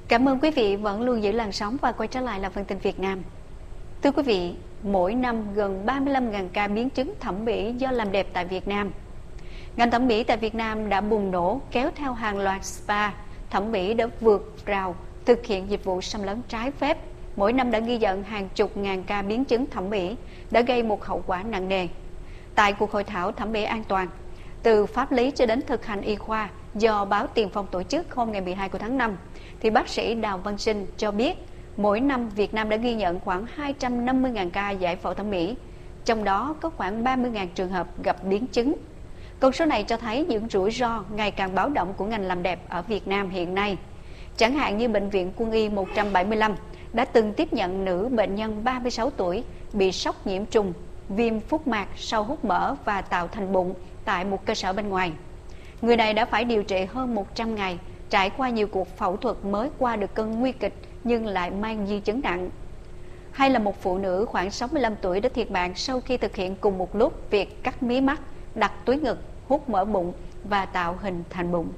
Cảm ơn quý vị vẫn luôn giữ làn sóng và quay trở lại là Phần tin Việt Nam. Thưa quý vị, mỗi năm gần 35.000 ca biến chứng thẩm mỹ do làm đẹp tại Việt Nam. Ngành thẩm mỹ tại Việt Nam đã bùng nổ kéo theo hàng loạt spa thẩm mỹ đã vượt rào thực hiện dịch vụ xâm lấn trái phép. Mỗi năm đã ghi nhận hàng chục ngàn ca biến chứng thẩm mỹ, đã gây một hậu quả nặng nề. Tại cuộc hội thảo thẩm mỹ an toàn, từ pháp lý cho đến thực hành y khoa do báo Tiền Phong tổ chức hôm ngày 12 của tháng 5, thì bác sĩ Đào Văn Sinh cho biết mỗi năm Việt Nam đã ghi nhận khoảng 250.000 ca giải phẫu thẩm mỹ, trong đó có khoảng 30.000 trường hợp gặp biến chứng. Con số này cho thấy những rủi ro ngày càng báo động của ngành làm đẹp ở Việt Nam hiện nay. Chẳng hạn như Bệnh viện Quân y 175 đã từng tiếp nhận nữ bệnh nhân 36 tuổi bị sốc nhiễm trùng, viêm phúc mạc sau hút mỡ và tạo thành bụng tại một cơ sở bên ngoài. Người này đã phải điều trị hơn 100 ngày, trải qua nhiều cuộc phẫu thuật mới qua được cơn nguy kịch nhưng lại mang di chứng nặng. Hay là một phụ nữ khoảng 65 tuổi đã thiệt mạng sau khi thực hiện cùng một lúc việc cắt mí mắt, đặt túi ngực, hút mỡ bụng và tạo hình thành bụng.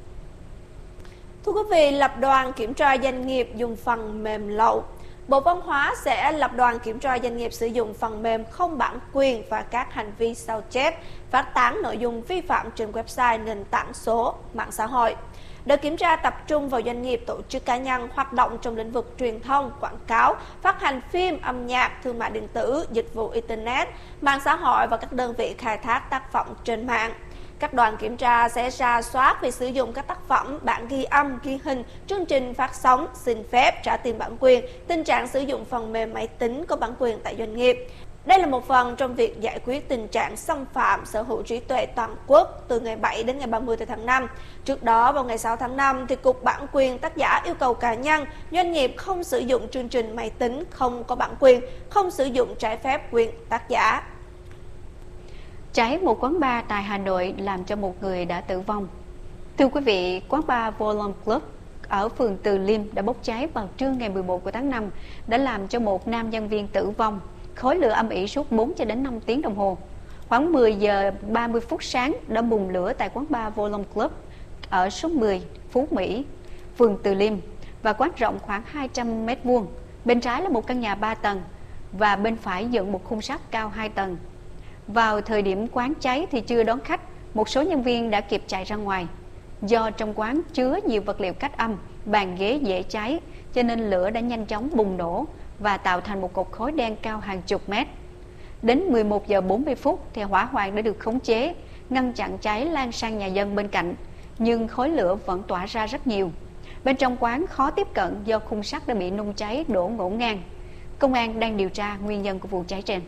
Thưa quý vị, lập đoàn kiểm tra doanh nghiệp dùng phần mềm lậu. Bộ Văn hóa sẽ lập đoàn kiểm tra doanh nghiệp sử dụng phần mềm không bản quyền và các hành vi sao chép, phát tán nội dung vi phạm trên website, nền tảng số, mạng xã hội. Đợt kiểm tra tập trung vào doanh nghiệp, tổ chức cá nhân hoạt động trong lĩnh vực truyền thông, quảng cáo, phát hành phim, âm nhạc, thương mại điện tử, dịch vụ Internet, mạng xã hội và các đơn vị khai thác tác phẩm trên mạng. Các đoàn kiểm tra sẽ rà soát việc sử dụng các tác phẩm, bản ghi âm, ghi hình, chương trình phát sóng, xin phép, trả tiền bản quyền, tình trạng sử dụng phần mềm máy tính có bản quyền tại doanh nghiệp. Đây là một phần trong việc giải quyết tình trạng xâm phạm sở hữu trí tuệ toàn quốc từ ngày 7 đến ngày 30 tháng 5. Trước đó, vào ngày 6 tháng 5, thì Cục Bản quyền tác giả yêu cầu cá nhân, doanh nghiệp không sử dụng chương trình máy tính không có bản quyền, không sử dụng trái phép quyền tác giả. Cháy một quán bar tại Hà Nội làm cho một người đã tử vong. Thưa quý vị, quán bar Volon Club ở phường Từ Liêm đã bốc cháy vào trưa ngày 11 của tháng 5, đã làm cho một nam nhân viên tử vong. Khói lửa âm ỉ suốt 4 cho đến 5 tiếng đồng hồ. Khoảng 10 giờ 30 phút sáng đã bùng lửa tại quán bar Volon Club ở số 10 Phú Mỹ, phường Từ Liêm, và quán rộng khoảng 200 m². Bên trái là một căn nhà 3 tầng và bên phải dựng một khung sắt cao 2 tầng. Vào thời điểm quán cháy thì chưa đón khách, một số nhân viên đã kịp chạy ra ngoài. Do trong quán chứa nhiều vật liệu cách âm, bàn ghế dễ cháy, cho nên lửa đã nhanh chóng bùng nổ và tạo thành một cột khói đen cao hàng chục mét. Đến 11 giờ 40 phút thì hỏa hoạn đã được khống chế, ngăn chặn cháy lan sang nhà dân bên cạnh, nhưng khói lửa vẫn tỏa ra rất nhiều. Bên trong quán khó tiếp cận do khung sắt đã bị nung cháy đổ ngổn ngang. Công an đang điều tra nguyên nhân của vụ cháy trên.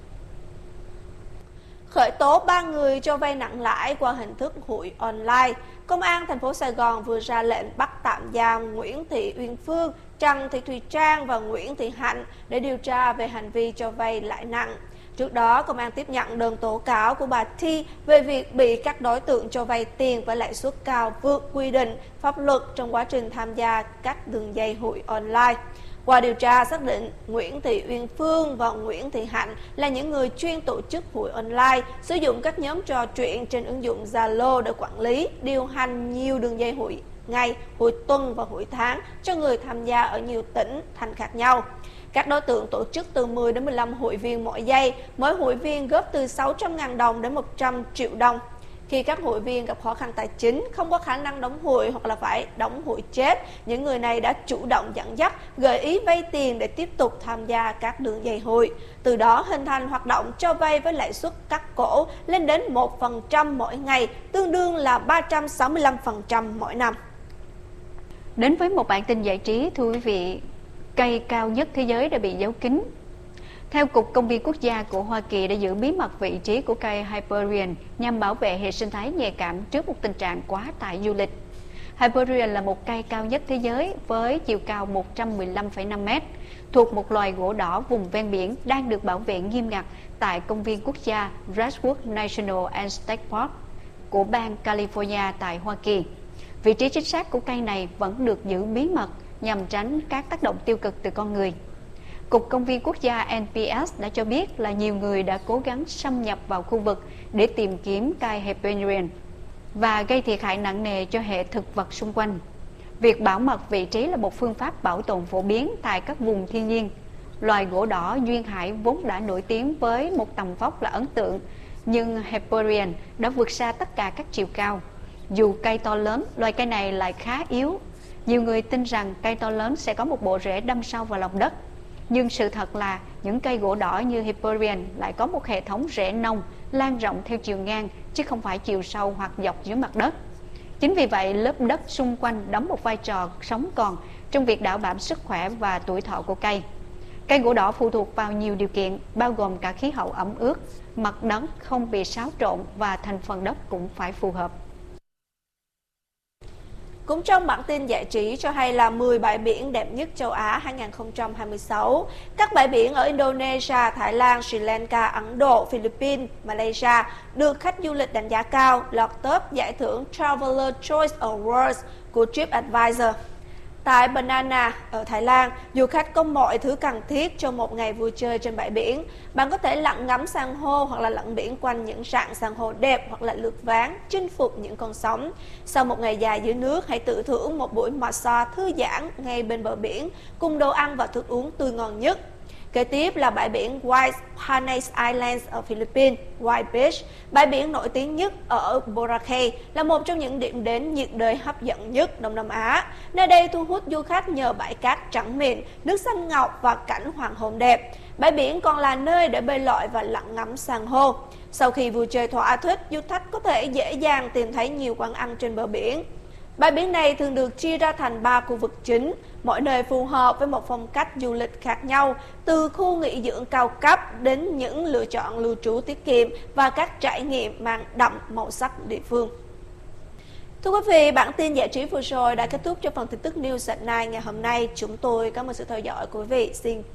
Khởi tố 3 người cho vay nặng lãi qua hình thức hụi online. Công an thành phố Sài Gòn vừa ra lệnh bắt tạm giam Nguyễn Thị Uyên Phương, Trần Thị Thùy Trang và Nguyễn Thị Hạnh để điều tra về hành vi cho vay lãi nặng. Trước đó, công an tiếp nhận đơn tố cáo của bà Thi về việc bị các đối tượng cho vay tiền với lãi suất cao vượt quy định pháp luật trong quá trình tham gia các đường dây hụi online. Qua điều tra xác định Nguyễn Thị Uyên Phương và Nguyễn Thị Hạnh là những người chuyên tổ chức hụi online, sử dụng các nhóm trò chuyện trên ứng dụng Zalo để quản lý, điều hành nhiều đường dây hụi ngày, hụi tuần và hụi tháng cho người tham gia ở nhiều tỉnh, thành khác nhau. Các đối tượng tổ chức từ 10 đến 15 hụi viên mỗi giây, mỗi hụi viên góp từ 600.000 đồng đến 100 triệu đồng. Khi các hụi viên gặp khó khăn tài chính, không có khả năng đóng hụi hoặc là phải đóng hụi chết, những người này đã chủ động dẫn dắt, gợi ý vay tiền để tiếp tục tham gia các đường dây hụi. Từ đó hình thành hoạt động cho vay với lãi suất cắt cổ lên đến 1% mỗi ngày, tương đương là 365% mỗi năm. Đến với một bản tin giải trí, thưa quý vị, cây cao nhất thế giới đã bị giấu kín. Theo Cục Công viên Quốc gia của Hoa Kỳ đã giữ bí mật vị trí của cây Hyperion nhằm bảo vệ hệ sinh thái nhạy cảm trước một tình trạng quá tải du lịch. Hyperion là một cây cao nhất thế giới với chiều cao 115,5 m, thuộc một loài gỗ đỏ vùng ven biển đang được bảo vệ nghiêm ngặt tại Công viên Quốc gia Redwood National and State Park của bang California tại Hoa Kỳ. Vị trí chính xác của cây này vẫn được giữ bí mật nhằm tránh các tác động tiêu cực từ con người. Cục Công viên Quốc gia NPS đã cho biết là nhiều người đã cố gắng xâm nhập vào khu vực để tìm kiếm cây Hyperion và gây thiệt hại nặng nề cho hệ thực vật xung quanh. Việc bảo mật vị trí là một phương pháp bảo tồn phổ biến tại các vùng thiên nhiên. Loài gỗ đỏ duyên hải vốn đã nổi tiếng với một tầm vóc là ấn tượng, nhưng Hyperion đã vượt xa tất cả các chiều cao. Dù cây to lớn, loài cây này lại khá yếu. Nhiều người tin rằng cây to lớn sẽ có một bộ rễ đâm sâu vào lòng đất. Nhưng sự thật là những cây gỗ đỏ như Hyperion lại có một hệ thống rễ nông lan rộng theo chiều ngang, chứ không phải chiều sâu hoặc dọc dưới mặt đất. Chính vì vậy, lớp đất xung quanh đóng một vai trò sống còn trong việc đảm bảo sức khỏe và tuổi thọ của cây. Cây gỗ đỏ phụ thuộc vào nhiều điều kiện, bao gồm cả khí hậu ẩm ướt, mặt đất không bị xáo trộn và thành phần đất cũng phải phù hợp. Cũng trong bản tin giải trí cho hay là 10 bãi biển đẹp nhất châu Á 2026, các bãi biển ở Indonesia, Thái Lan, Sri Lanka, Ấn Độ, Philippines, Malaysia được khách du lịch đánh giá cao, lọt top giải thưởng Traveler Choice Awards của TripAdvisor. Tại Banana ở Thái Lan, du khách có mọi thứ cần thiết cho một ngày vui chơi trên bãi biển. Bạn có thể lặn ngắm san hô hoặc là lặn biển quanh những rạn san hô đẹp, hoặc là lướt ván chinh phục những con sóng. Sau một ngày dài dưới nước, hãy tự thưởng một buổi massage thư giãn ngay bên bờ biển cùng đồ ăn và thức uống tươi ngon nhất. Kế tiếp là bãi biển White Panay Islands ở Philippines, White Beach. Bãi biển nổi tiếng nhất ở Boracay là một trong những điểm đến nhiệt đới hấp dẫn nhất Đông Nam Á. Nơi đây thu hút du khách nhờ bãi cát trắng mịn, nước xanh ngọc và cảnh hoàng hôn đẹp. Bãi biển còn là nơi để bơi lội và lặn ngắm san hô. Sau khi vui chơi thỏa thích, du khách có thể dễ dàng tìm thấy nhiều quán ăn trên bờ biển. Bãi biển này thường được chia ra thành 3 khu vực chính, mỗi nơi phù hợp với một phong cách du lịch khác nhau, từ khu nghỉ dưỡng cao cấp đến những lựa chọn lưu trú tiết kiệm và các trải nghiệm mang đậm màu sắc địa phương. Thưa quý vị, bản tin giải trí vừa rồi đã kết thúc cho phần tin tức News at Night ngày hôm nay. Chúng tôi cảm ơn sự theo dõi của quý vị. Xin